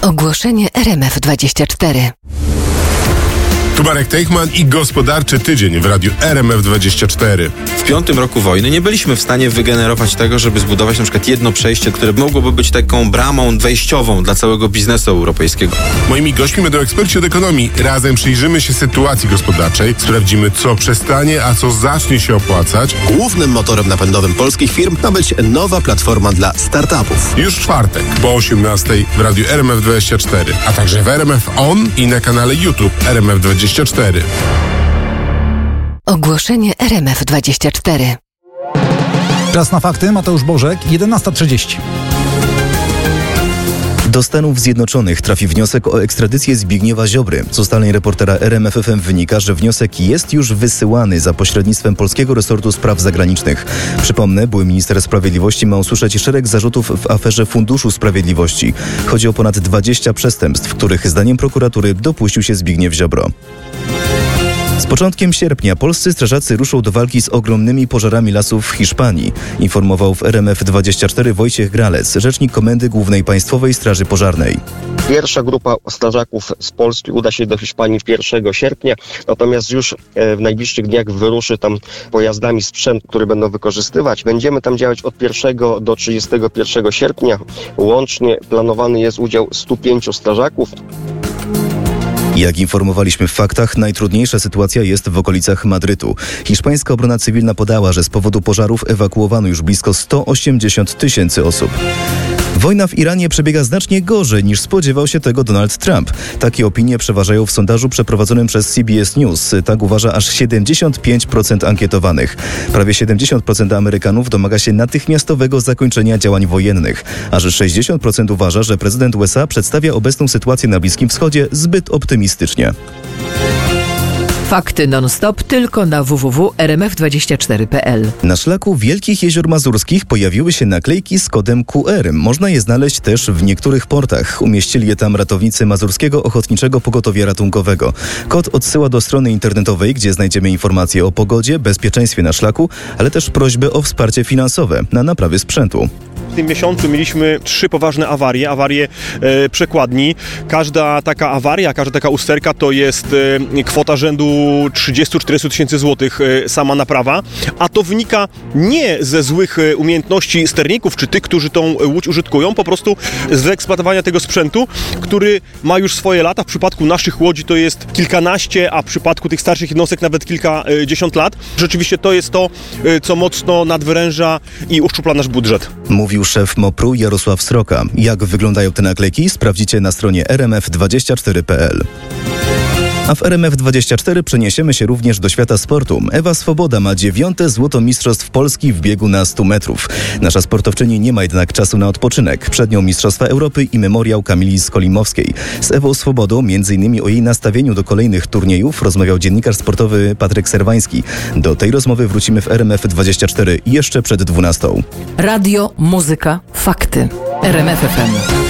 Ogłoszenie RMF24. Tu Marek Teichman i Gospodarczy Tydzień w radiu RMF24. W 5. roku wojny nie byliśmy w stanie wygenerować tego, żeby zbudować na przykład jedno przejście, które mogłoby być taką bramą wejściową dla całego biznesu europejskiego. Moimi gośćmi będą eksperci od ekonomii. Razem przyjrzymy się sytuacji gospodarczej, sprawdzimy, co przestanie, a co zacznie się opłacać. Głównym motorem napędowym polskich firm ma być nowa platforma dla startupów. Już w czwartek po 18:00 w radiu RMF24, a także w RMF On i na kanale YouTube RMF24. Ogłoszenie RMF24. Czas na fakty. Mateusz Bożek, 11:30. Do Stanów Zjednoczonych trafi wniosek o ekstradycję Zbigniewa Ziobry. Z ustaleń reportera RMFFM wynika, że wniosek jest już wysyłany za pośrednictwem Polskiego Resortu Spraw Zagranicznych. Przypomnę, były minister sprawiedliwości ma usłyszeć szereg zarzutów w aferze Funduszu Sprawiedliwości. Chodzi o ponad 20 przestępstw, których zdaniem prokuratury dopuścił się Zbigniew Ziobro. Z początkiem sierpnia polscy strażacy ruszą do walki z ogromnymi pożarami lasów w Hiszpanii, informował w RMF24 Wojciech Gralec, rzecznik Komendy Głównej Państwowej Straży Pożarnej. Pierwsza grupa strażaków z Polski uda się do Hiszpanii 1 sierpnia, natomiast już w najbliższych dniach wyruszy tam pojazdami sprzęt, który będą wykorzystywać. Będziemy tam działać od 1 do 31 sierpnia. Łącznie planowany jest udział 105 strażaków. Jak informowaliśmy w faktach, najtrudniejsza sytuacja jest w okolicach Madrytu. Hiszpańska obrona cywilna podała, że z powodu pożarów ewakuowano już blisko 180 000 osób. Wojna w Iranie przebiega znacznie gorzej niż spodziewał się tego Donald Trump. Takie opinie przeważają w sondażu przeprowadzonym przez CBS News. Tak uważa aż 75% ankietowanych. Prawie 70% Amerykanów domaga się natychmiastowego zakończenia działań wojennych. Aż 60% uważa, że prezydent USA przedstawia obecną sytuację na Bliskim Wschodzie zbyt optymistycznie. Fakty non-stop tylko na www.rmf24.pl. Na szlaku Wielkich Jezior Mazurskich pojawiły się naklejki z kodem QR. Można je znaleźć też w niektórych portach. Umieścili je tam ratownicy Mazurskiego Ochotniczego Pogotowia Ratunkowego. Kod odsyła do strony internetowej, gdzie znajdziemy informacje o pogodzie, bezpieczeństwie na szlaku, ale też prośbę o wsparcie finansowe na naprawy sprzętu. W tym miesiącu mieliśmy 3 poważne awarie przekładni. Każda taka awaria, każda taka usterka to jest kwota rzędu 30-40 tysięcy złotych sama naprawa, a to wynika nie ze złych umiejętności sterników czy tych, którzy tą łódź użytkują, po prostu z wyeksploatowania tego sprzętu, który ma już swoje lata. W przypadku naszych łodzi to jest kilkanaście, a w przypadku tych starszych jednostek nawet kilkadziesiąt lat. Rzeczywiście to jest to, co mocno nadwyręża i uszczupla nasz budżet. Mówił szef MOPR-u Jarosław Sroka. Jak wyglądają te naklejki, sprawdzicie na stronie rmf24.pl. A w RMF24 przeniesiemy się również do świata sportu. Ewa Swoboda ma 9. złoto mistrzostw Polski w biegu na 100 metrów. Nasza sportowczyni nie ma jednak czasu na odpoczynek. Przed nią Mistrzostwa Europy i memoriał Kamili Skolimowskiej. Z Ewą Swobodą, m.in. o jej nastawieniu do kolejnych turniejów, rozmawiał dziennikarz sportowy Patryk Serwański. Do tej rozmowy wrócimy w RMF24 jeszcze przed 12:00. Radio, muzyka, fakty. RMF FM.